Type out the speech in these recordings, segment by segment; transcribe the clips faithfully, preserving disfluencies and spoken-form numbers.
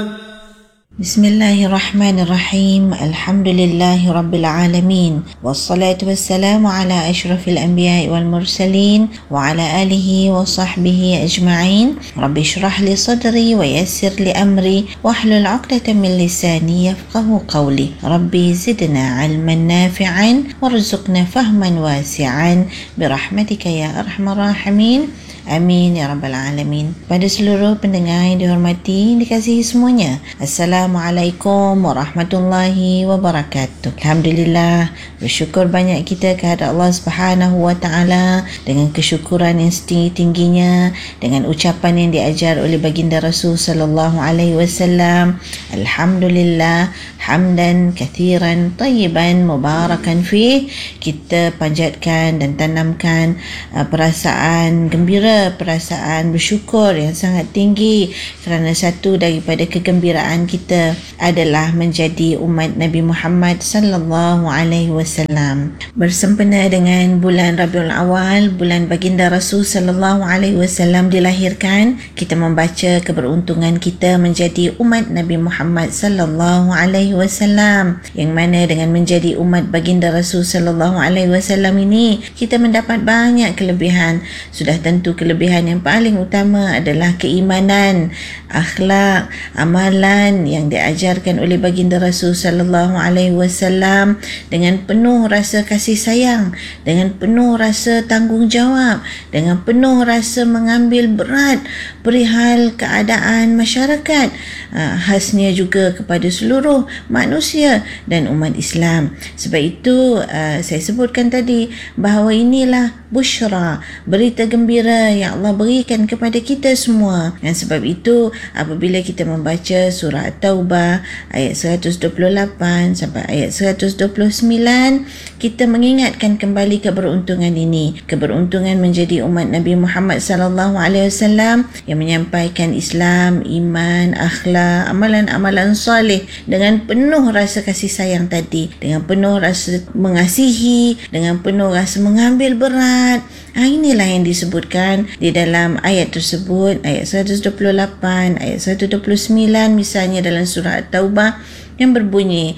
Bismillahirrahmanirrahim. Alhamdulillahi Rabbil Alamin. Wassalatu wassalamu ala ashrafil anbiya'i wal mursalin wa ala alihi wa sahbihi ajma'in. Rabbi shrah li sadri wa yassir li amri wahlul 'uqdatam min lisani yafqahu qawli. Rabbi zidna 'ilman nafi'an warzuqna fahman wasi'an birahmatika ya arhamar rahimin. Amin ya rabbal alamin. Pada seluruh pendengar yang dihormati, dikasihi semuanya, Assalamualaikum warahmatullahi wabarakatuh. Alhamdulillah, bersyukur banyak kita kepada Allah Subhanahu wa taala dengan kesyukuran yang setinggi-tingginya, dengan ucapan yang diajar oleh baginda Rasul sallallahu alaihi wasallam. Alhamdulillah, hamdan kathiran tayyiban mubarakan fi. Kita panjatkan dan tanamkan uh, perasaan gembira, perasaan bersyukur yang sangat tinggi kerana satu daripada kegembiraan kita adalah menjadi umat Nabi Muhammad sallallahu alaihi wasallam. Bersempena dengan bulan Rabiul Awal, bulan baginda Rasul sallallahu alaihi wasallam dilahirkan, kita membaca keberuntungan kita menjadi umat Nabi Muhammad sallallahu alaihi wasallam, yang mana dengan menjadi umat baginda Rasul sallallahu alaihi wasallam ini kita mendapat banyak kelebihan. Sudah tentu kelebihan yang paling utama adalah keimanan, akhlak, amalan yang diajarkan oleh baginda Rasul sallallahu alaihi wasallam dengan penuh rasa kasih sayang, dengan penuh rasa tanggungjawab, dengan penuh rasa mengambil berat perihal keadaan masyarakat, khasnya juga kepada seluruh manusia dan umat Islam. Sebab itu saya sebutkan tadi bahawa inilah busyra, berita gembira yang Allah berikan kepada kita semua. Dan sebab itu apabila kita membaca surah At-Taubah ayat seratus dua puluh lapan sampai ayat seratus dua puluh sembilan, kita mengingatkan kembali keberuntungan ini, keberuntungan menjadi umat Nabi Muhammad sallallahu alaihi wasallam yang menyampaikan Islam, iman, akhlak, amalan-amalan soleh dengan penuh rasa kasih sayang tadi, dengan penuh rasa mengasihi, dengan penuh rasa mengambil berat. Ha, inilah yang disebutkan di dalam ayat tersebut, ayat seratus dua puluh lapan, ayat seratus dua puluh sembilan misalnya dalam surah At-Taubah yang berbunyi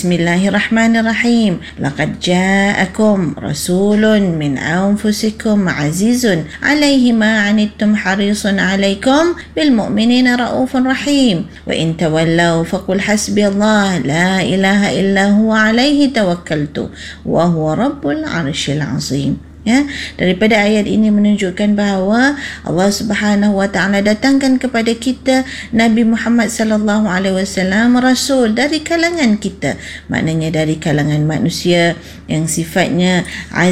Bismillahirrahmanirrahim. Laqad ja'akum rasulun min anfusikum azizun 'alaihi ma 'anittum harisun 'alaikum bil mu'minina raufur rahim wa in tawallaw faqul hasbiyallah la ilaha illa huwa 'alaihi tawakkaltu wa huwa rabbul 'arsyil 'azim. Ya, daripada ayat ini menunjukkan bahawa Allah Subhanahu wa taala datangkan kepada kita Nabi Muhammad sallallahu alaihi wasallam, rasul dari kalangan kita, maknanya dari kalangan manusia yang sifatnya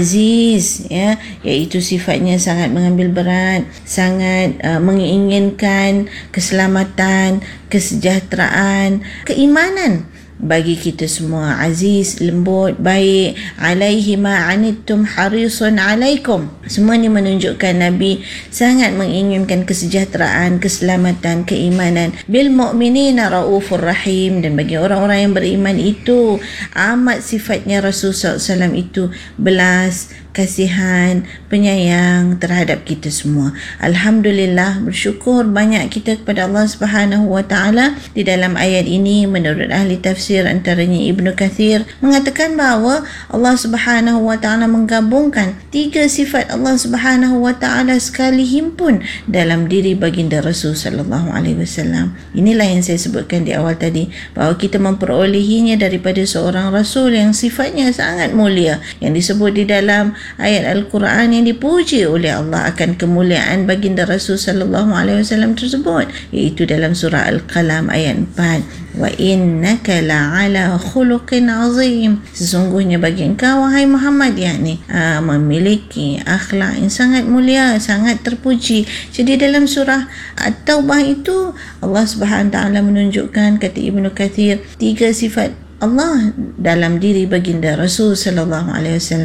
aziz, ya, iaitu sifatnya sangat mengambil berat, sangat uh, menginginkan keselamatan, kesejahteraan, keimanan bagi kita semua. Aziz, lembut, baik. Alaihi ma anittum harisun alaikum. Semua ini menunjukkan Nabi sangat menginginkan kesejahteraan, keselamatan, keimanan. Bil mu'minina raufur rahim. Dan bagi orang-orang yang beriman itu amat sifatnya Rasul sallallahu alaihi wasallam itu belas, kasihan, penyayang terhadap kita semua. Alhamdulillah, bersyukur banyak kita kepada Allah Subhanahu wa taala. Di dalam ayat ini menurut ahli tafsir antaranya Ibnu Kathir mengatakan bahawa Allah Subhanahu wa taala menggabungkan tiga sifat Allah Subhanahu wa taala sekali himpun dalam diri baginda Rasul sallallahu alaihi wasallam. Inilah yang saya sebutkan di awal tadi, bahawa kita memperolehinya daripada seorang rasul yang sifatnya sangat mulia, yang disebut di dalam ayat Al-Quran yang dipuji oleh Allah akan kemuliaan baginda Rasul sallallahu alaihi wasallam tersebut, iaitu dalam surah Al-Qalam ayat empat. Wa innaka la'ala khuluqin azim. Sesungguhnya bagi engkau wahai Muhammad, yakni aa, memiliki akhlak yang sangat mulia, sangat terpuji. Jadi dalam surah At-Taubah itu Allah Subhanahu taala menunjukkan, kata Ibnu Kathir, tiga sifat Allah dalam diri baginda Rasul sallallahu alaihi wasallam.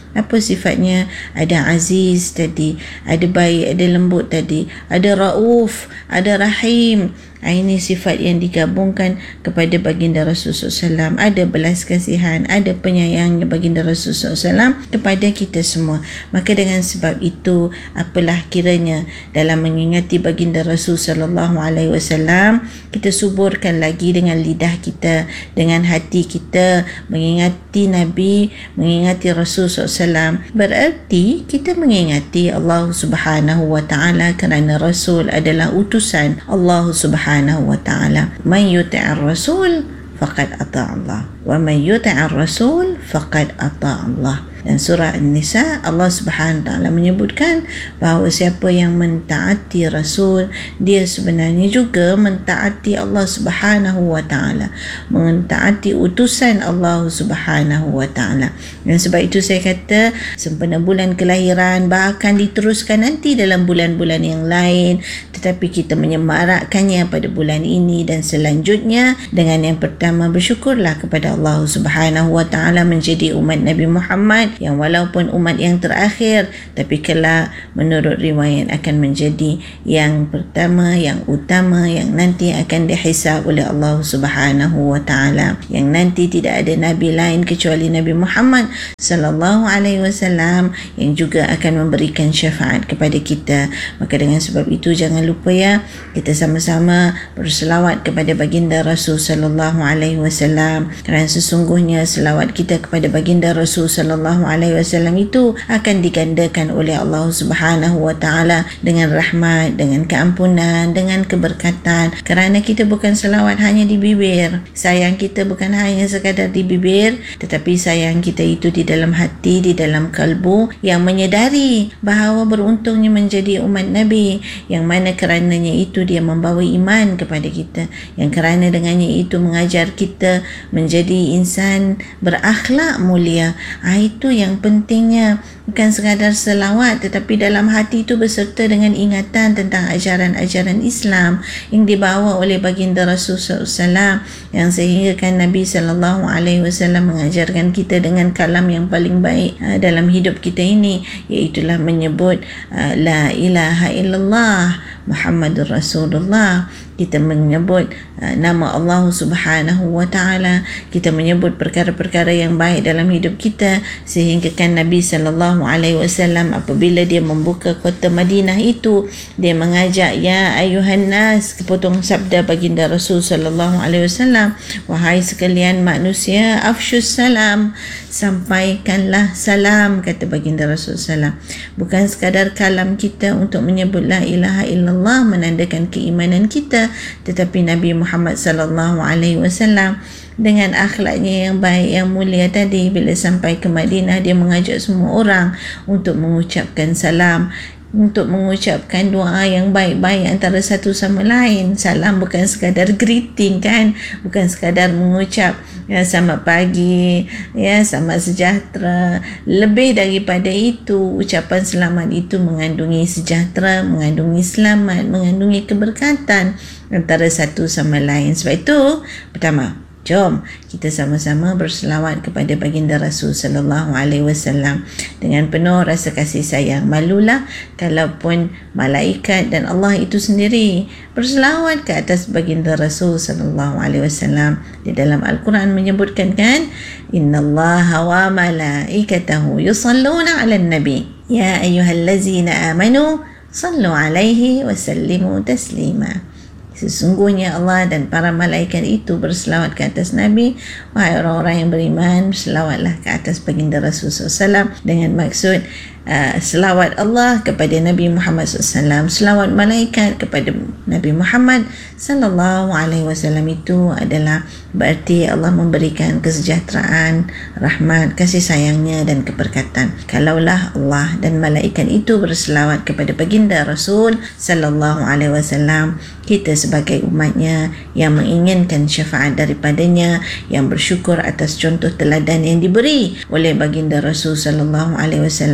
Apa sifatnya? Ada aziz tadi, ada baik, ada lembut tadi, ada rauf, ada rahim. Ini sifat yang digabungkan kepada baginda Rasulullah sallallahu alaihi wasallam. Ada belas kasihan, ada penyayangnya baginda Rasulullah sallallahu alaihi wasallam kepada kita semua. Maka dengan sebab itu, apalah kiranya dalam mengingati baginda Rasul sallallahu alaihi wasallam, kita suburkan lagi dengan lidah kita, dengan hati kita, mengingati Nabi, mengingati Rasul sallallahu alaihi wasallam. Berarti kita mengingati Allah Subhanahu wa taala, kerana Rasul adalah utusan Allah Subhanahu Subhanahu wa ta'ala. Man yuti'ir rasul faqad ata' Allah, wa man yuti'ir rasul faqad ata' Allah. Dan surah An-Nisa, Allah Subhanahu wa taala menyebutkan bahawa siapa yang mentaati Rasul, dia sebenarnya juga mentaati Allah Subhanahu wa taala, mentaati utusan Allah Subhanahu wa taala. Dan sebab itu saya kata sempena bulan kelahiran, bahkan diteruskan nanti dalam bulan-bulan yang lain, tetapi kita menyemarakkannya pada bulan ini dan selanjutnya dengan yang pertama, bersyukurlah kepada Allah Subhanahu wa taala menjadi umat Nabi Muhammad, yang walaupun umat yang terakhir, tapi kelak menurut riwayat akan menjadi yang pertama, yang utama, yang nanti akan dihisab oleh Allah Subhanahu wa taala, yang nanti tidak ada nabi lain kecuali Nabi Muhammad sallallahu alaihi wasallam yang juga akan memberikan syafaat kepada kita. Maka dengan sebab itu, jangan lupa ya, kita sama-sama berselawat kepada baginda Rasul sallallahu alaihi wasallam, kerana sesungguhnya selawat kita kepada baginda Rasul sallallahu alaihi wasallam itu akan digandakan oleh Allah Subhanahu wa taala dengan rahmat, dengan keampunan, dengan keberkatan. Kerana kita bukan selawat hanya di bibir, sayang kita bukan hanya sekadar di bibir, tetapi sayang kita itu di dalam hati, di dalam kalbu, yang menyedari bahawa beruntungnya menjadi umat Nabi, yang mana kerananya itu dia membawa iman kepada kita, yang kerana dengannya itu mengajar kita menjadi insan berakhlak mulia. Ah, itu yang pentingnya, bukan sekadar selawat, tetapi dalam hati itu berserta dengan ingatan tentang ajaran-ajaran Islam yang dibawa oleh baginda Rasulullah sallallahu alaihi wasallam, yang sehingga kan Nabi sallallahu alaihi wasallam mengajarkan kita dengan kalam yang paling baik uh, dalam hidup kita ini, iaitulah menyebut uh, la ilaha illallah Muhammadur Rasulullah. Kita menyebut uh, nama Allah Subhanahu wa taala, kita menyebut perkara-perkara yang baik dalam hidup kita, sehingga kan Nabi sallallahu alaihi wasallam apabila dia membuka kota Madinah itu, dia mengajak, ya ayuhan nas, kepotong sabda baginda Rasul sallallahu alaihi wasallam, wahai sekalian manusia, afsyus salam, sampaikanlah salam, kata baginda Rasul sallallahu alaihi wasallam. Bukan sekadar kalam kita untuk menyebut la ilaha illallah menandakan keimanan kita, tetapi Nabi Muhammad sallallahu alaihi wasallam dengan akhlaknya yang baik, yang mulia tadi, bila sampai ke Madinah, dia mengajak semua orang untuk mengucapkan salam, untuk mengucapkan doa yang baik-baik antara satu sama lain. Salam bukan sekadar greeting kan, bukan sekadar mengucap ya selamat pagi, ya selamat sejahtera. Lebih daripada itu, ucapan selamat itu mengandungi sejahtera, mengandungi selamat, mengandungi keberkatan antara satu sama lain. Sebab itu, pertama, jom kita sama-sama berselawat kepada baginda Rasul sallallahu alaihi wasallam dengan penuh rasa kasih sayang. Malulah kalaupun malaikat dan Allah itu sendiri berselawat ke atas baginda Rasul sallallahu alaihi wasallam. Di dalam Al-Quran menyebutkan kan, innallaha wa malaikatahu yusalluna 'alan nabi ya ayyuhallazina amanu sallu alaihi wa sallimu taslima. Sesungguhnya Allah dan para malaikat itu berselawat ke atas Nabi. Wahai orang-orang yang beriman, selawatlah ke atas baginda Rasulullah sallallahu alaihi wasallam, dengan maksud uh, selawat Allah kepada Nabi Muhammad sallallahu alaihi wasallam, selawat malaikat kepada Nabi Muhammad sallallahu alaihi wasallam. Itu adalah berarti Allah memberikan kesejahteraan, rahmat, kasih sayangnya dan keberkatan. Kalaulah Allah dan malaikat itu berselawat kepada baginda Rasul sallallahu alaihi wasallam, kita sebagai umatnya yang menginginkan syafaat daripadanya, yang bersyukur atas contoh teladan yang diberi oleh baginda Rasul sallallahu alaihi wasallam,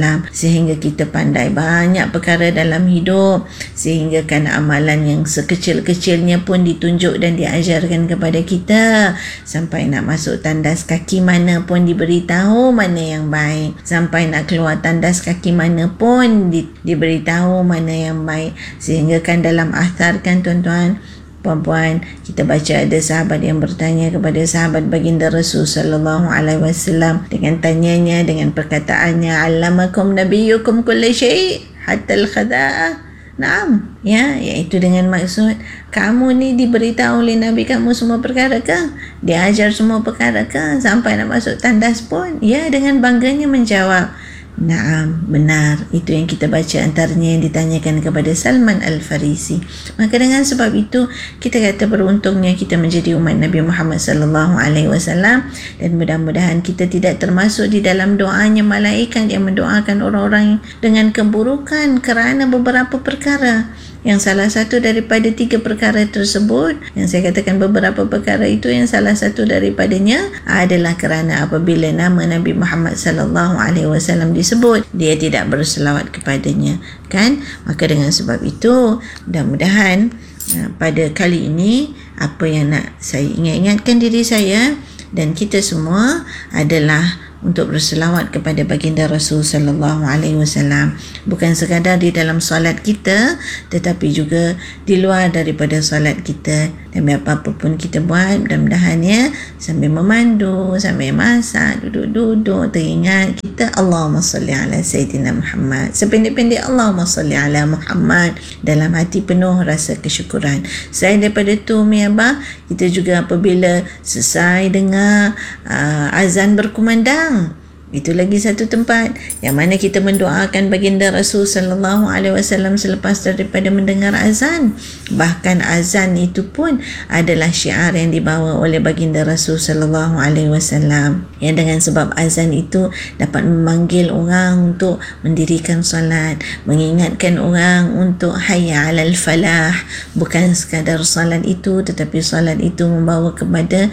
sehingga kita pandai banyak perkara dalam hidup, sehingga kan amalan yang sekecil-kecilnya pun ditunjuk dan diajarkan kepada kita, sampai nak masuk tandas kaki mana pun diberitahu mana yang baik, sampai nak keluar tandas kaki mana pun di, diberitahu mana yang baik. Sehingga kan dalam athar kan tuan-tuan, puan-puan, kita baca ada sahabat yang bertanya kepada sahabat baginda Rasul sallallahu alaihi wasallam dengan tanyanya, dengan perkataannya, allamakum nabiyyukum kulli syai' hatta al-khada'ah. Naam, ya, iaitu dengan maksud kamu ni diberitahu oleh Nabi kamu semua perkara ke? Diajar semua perkara ke? Sampai nak masuk tandas pun? Ya, dengan bangganya menjawab, naam, benar. Itu yang kita baca antaranya yang ditanyakan kepada Salman Al-Farisi. Maka dengan sebab itu kita kata beruntungnya kita menjadi umat Nabi Muhammad sallallahu alaihi wasallam, dan mudah-mudahan kita tidak termasuk di dalam doanya malaikat yang mendoakan orang-orang dengan keburukan kerana beberapa perkara. Yang salah satu daripada tiga perkara tersebut, yang saya katakan beberapa perkara itu, yang salah satu daripadanya adalah kerana apabila nama Nabi Muhammad sallallahu alaihi wasallam disebut, dia tidak berselawat kepadanya, kan? Maka dengan sebab itu, mudah-mudahan pada kali ini apa yang nak saya ingat-ingatkan diri saya dan kita semua adalah untuk berselawat kepada baginda Rasul sallallahu alaihi wasallam, bukan sekadar di dalam solat kita tetapi juga di luar daripada solat kita. Dan apa-apa pun kita buat, mudah-mudahan ya, sambil memandu, sambil masak, duduk-duduk, teringat kita Allahumma salli ala Sayyidina Muhammad, sependek-pendek Allahumma salli ala Muhammad, dalam hati penuh rasa kesyukuran. Selain daripada tu, mi abah, kita juga apabila selesai dengar uh, azan berkumandang, itu lagi satu tempat yang mana kita mendoakan baginda Rasul sallallahu alaihi wasallam selepas daripada mendengar azan. Bahkan azan itu pun adalah syiar yang dibawa oleh baginda Rasul sallallahu alaihi wasallam, yang dengan sebab azan itu dapat memanggil orang untuk mendirikan solat, mengingatkan orang untuk hayya 'alal falah. Bukan sekadar solat itu, tetapi solat itu membawa kepada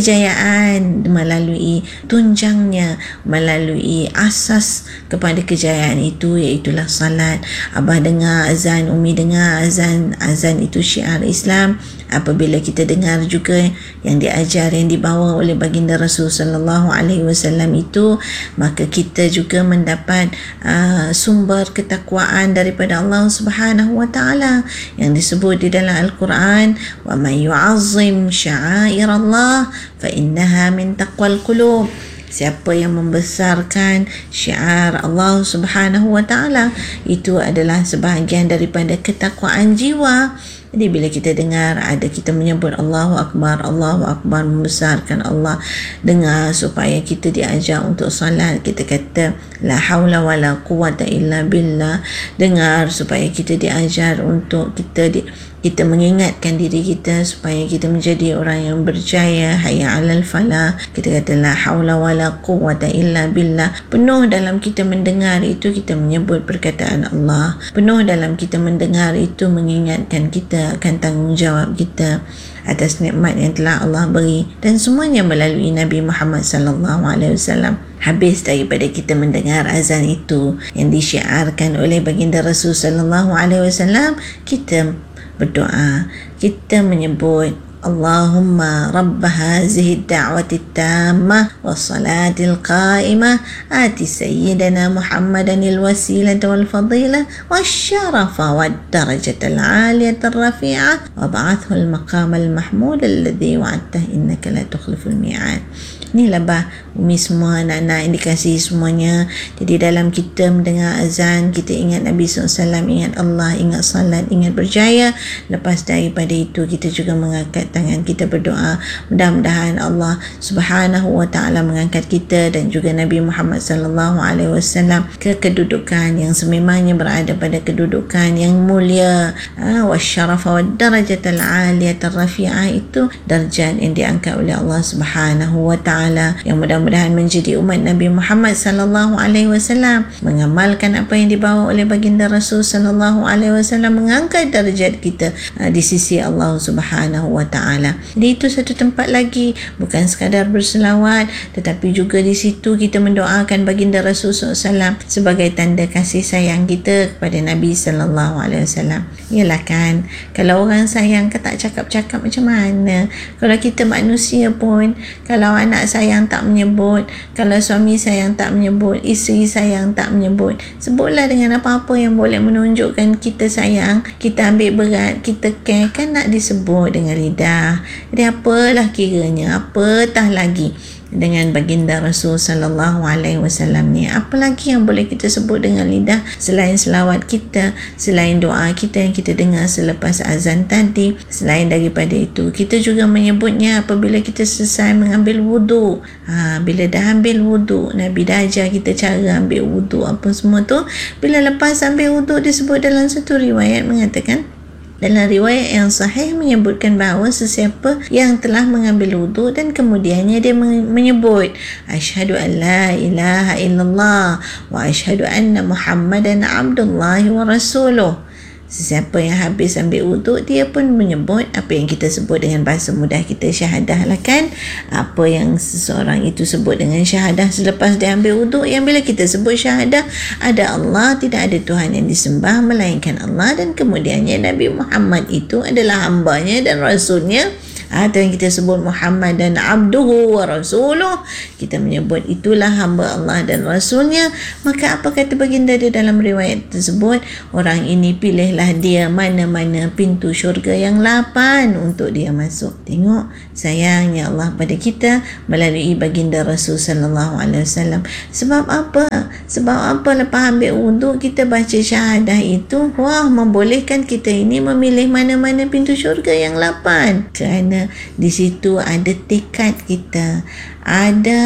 kejayaan melalui tunjangnya, melalui asas kepada kejayaan itu, iaitulah salat. Abah dengar azan, Umi dengar azan, azan itu syiar Islam. Apabila kita dengar juga yang diajar, yang dibawa oleh baginda Rasul sallallahu alaihi wasallam itu, maka kita juga mendapat uh, sumber ketakwaan daripada Allah Subhanahu wa taala yang disebut di dalam Al-Quran, wa may yu'azzim sya'airallah fa innaha min taqwal qulub. Siapa yang membesarkan syiar Allah Subhanahu wa taala, itu adalah sebahagian daripada ketakwaan jiwa. Jadi bila kita dengar ada kita menyebut Allahu Akbar, Allahu Akbar, membesarkan Allah, dengar supaya kita diajar untuk salat, kita kata la haula wala quwata illa billah, dengar supaya kita diajar untuk kita di, kita mengingatkan diri kita supaya kita menjadi orang yang berjaya, hayya 'alal falah, kita kata la haula wala quwata illa billah. Penuh dalam kita mendengar itu kita menyebut perkataan Allah, penuh dalam kita mendengar itu mengingatkan kita akan tanggungjawab kita atas nikmat yang telah Allah beri, dan semuanya melalui Nabi Muhammad sallallahu alaihi wasallam. Habis daripada kita mendengar azan itu yang disyiarkan oleh baginda Rasul sallallahu alaihi wasallam, kita berdoa, kita menyebut Allahumma rabba hazihi da'wati tammah wa salatil qa'imah ati sayyidana Muhammadanil wasilata wal fadilah wa syarafa wa darajatal aliyata rafi'ah wa ba'athu al maqam al mahmud alladhi wa'adtah innaka la tukhliful mi'ad. Inilah bah Umi semua, anak-anak yang dikasihi semuanya. Jadi dalam kita mendengar azan, kita ingat Nabi sallallahu alaihi wasallam, ingat Allah, ingat salat, ingat berjaya. Lepas daripada itu kita juga mengangkat tangan, kita berdoa, mudah-mudahan Allah Subhanahu wa taala mengangkat kita dan juga Nabi Muhammad sallallahu alaihi wasallam ke kedudukan yang sememangnya, berada pada kedudukan yang mulia. Wasyarafa wad darajatal aliyata rafi'ah, itu darjat yang diangkat oleh Allah Subhanahu wa taala. taala, yang mudah-mudahan menjadi umat Nabi Muhammad sallallahu alaihi wasallam, mengamalkan apa yang dibawa oleh baginda Rasul sallallahu alaihi wasallam, mengangkat darjat kita uh, di sisi Allah Subhanahu wa taala. Jadi itu satu tempat lagi, bukan sekadar berselawat, tetapi juga di situ kita mendoakan baginda Rasul sallallahu alaihi wasallam sebagai tanda kasih sayang kita kepada Nabi sallallahu alaihi wasallam. Yalah kan, kalau orang sayang kan tak cakap-cakap macam mana? Kalau kita manusia pun, kalau anak sayang tak menyebut, kalau suami sayang tak menyebut, isteri sayang tak menyebut, sebutlah dengan apa-apa yang boleh menunjukkan kita sayang, kita ambil berat, kita care, kan nak disebut dengan lidah. Jadi apalah kiranya, apatah lagi dengan baginda Rasul sallallahu alaihi wasallam ni, apa lagi yang boleh kita sebut dengan lidah selain selawat kita, selain doa kita yang kita dengar selepas azan tadi. Selain daripada itu, kita juga menyebutnya apabila kita selesai mengambil wudu. Ha, bila dah ambil wudu, Nabi dah ajar kita cara ambil wudu apa semua tu. Bila lepas ambil wudu, disebut dalam satu riwayat mengatakan, dalam riwayat yang sahih menyebutkan bahawa sesiapa yang telah mengambil wudu dan kemudiannya dia menyebut asyhadu an la ilaha illallah wa asyhadu anna Muhammadan abdullahi wa rasuluh. Sesiapa yang habis ambil wuduk, dia pun menyebut apa yang kita sebut dengan bahasa mudah kita syahadah lah kan. Apa yang seseorang itu sebut dengan syahadah selepas dia ambil wuduk, yang bila kita sebut syahadah, ada Allah, tidak ada Tuhan yang disembah melainkan Allah, dan kemudiannya Nabi Muhammad itu adalah hambanya dan rasulnya. Atau yang kita sebut Muhammad dan abduhu wa rasuluh, kita menyebut itulah hamba Allah dan rasulnya. Maka apa kata baginda dia dalam riwayat tersebut? Orang ini pilihlah dia mana-mana pintu syurga yang lapan untuk dia masuk. Tengok sayangnya Allah pada kita melalui baginda Rasul sallallahu alaihi wasallam. Sebab apa? Sebab apa lepas ambil wuduk kita baca syahadah itu, wah, membolehkan kita ini memilih mana-mana pintu syurga yang lapan. Kerana di situ ada tekad kita, ada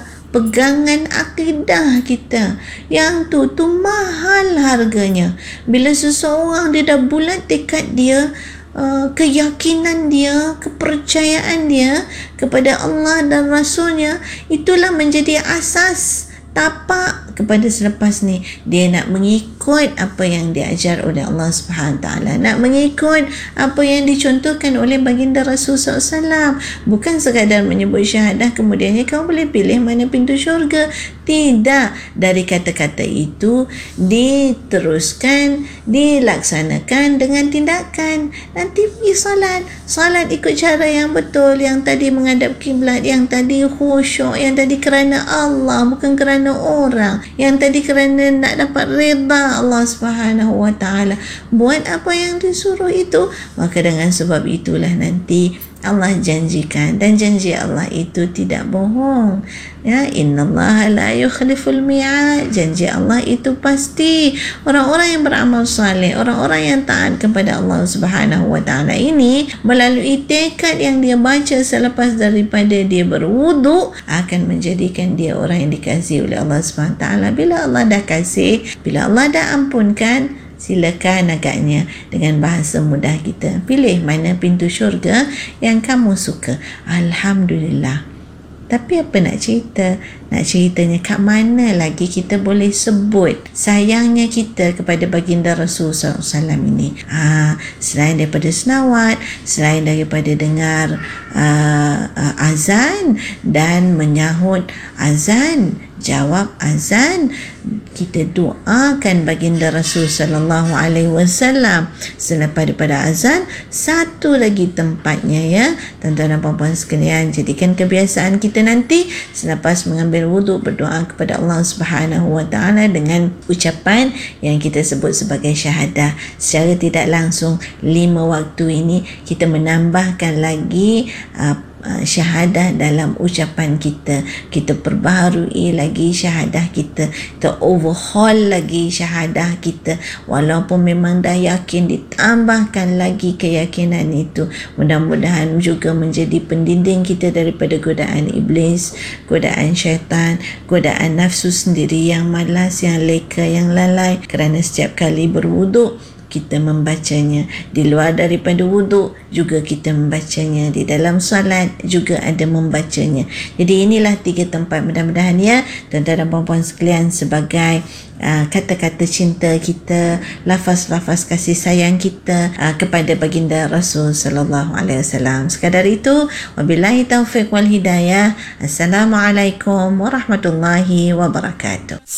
pegangan akidah kita, yang tu tu mahal harganya. Bila seseorang dia dah bulat tekad dia, uh, keyakinan dia, kepercayaan dia kepada Allah dan Rasulnya, itulah menjadi asas tapak kepada selepas ni dia nak mengikut apa yang diajar oleh Allah Subhanahu taala, nak mengikut apa yang dicontohkan oleh baginda Rasul sallallahu alaihi wasallam. Bukan sekadar menyebut syahadah kemudiannya kau boleh pilih mana pintu syurga. Tidak, dari kata-kata itu diteruskan, dilaksanakan dengan tindakan. Nanti pergi salat, salat ikut cara yang betul, yang tadi menghadap kiblat, yang tadi khusyuk, yang tadi kerana Allah bukan kerana orang, yang tadi kerana nak dapat redha Allah Subhanahu wa taala. Buat apa yang disuruh itu, maka dengan sebab itulah nanti Allah janjikan, dan janji Allah itu tidak bohong. Ya, innallaha la yukhliful mi'ad. Janji Allah itu pasti. Orang-orang yang beramal saleh, orang-orang yang taat kepada Allah Subhanahu wa taala ini, melalui tekad yang dia baca selepas daripada dia berwuduk, akan menjadikan dia orang yang dikasihi oleh Allah Subhanahu wa taala. Bila Allah dah kasih, bila Allah dah ampunkan, silakan agaknya dengan bahasa mudah kita pilih mana pintu syurga yang kamu suka. Alhamdulillah. Tapi apa nak cerita? Nak ceritanya kat mana lagi kita boleh sebut sayangnya kita kepada baginda Rasul sallallahu alaihi wasallam ini? Ha, selain daripada selawat, selain daripada dengar uh, uh, azan dan menyahut azan, jawab azan, kita doakan baginda Rasul sallallahu alaihi wasallam selepas daripada azan. Satu lagi tempatnya, ya tuan-tuan dan puan-puan sekalian, jadikan kebiasaan kita nanti selepas mengambil wuduk berdoa kepada Allah Subhanahu wa taala dengan ucapan yang kita sebut sebagai syahadah. Secara tidak langsung lima waktu ini kita menambahkan lagi uh, syahadah dalam ucapan kita. Kita perbaharui lagi syahadah kita, kita overhaul lagi syahadah kita. Walaupun memang dah yakin, ditambahkan lagi keyakinan itu. Mudah-mudahan juga menjadi pendinding kita daripada godaan iblis, godaan syaitan, godaan nafsu sendiri yang malas, yang leka, yang lalai. Kerana setiap kali berwuduk kita membacanya. Di luar daripada wuduk juga kita membacanya. Di dalam solat juga ada membacanya. Jadi inilah tiga tempat, mudah-mudahan ya tuan-tuan dan puan-puan sekalian, sebagai Uh, kata-kata cinta kita, lafaz-lafaz kasih sayang kita uh, kepada baginda Rasul sallallahu alaihi wasallam. Sekadar itu, wabillahi taufiq wal hidayah. Assalamualaikum warahmatullahi wabarakatuh.